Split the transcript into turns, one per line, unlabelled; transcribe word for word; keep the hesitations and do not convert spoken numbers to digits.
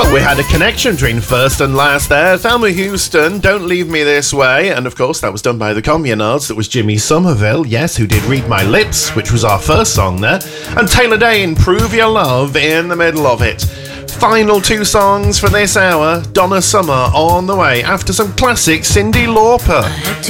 Well, we had a connection between first and last there. Thelma Houston, Don't Leave Me This Way. And of course, that was done by the Communards. That was Jimmy Somerville, yes, who did Read My Lips, which was our first song there. And Taylor Dayne, Prove Your Love, in the middle of it. Final two songs for this hour. Donna Summer on the way after some classic Cyndi Lauper.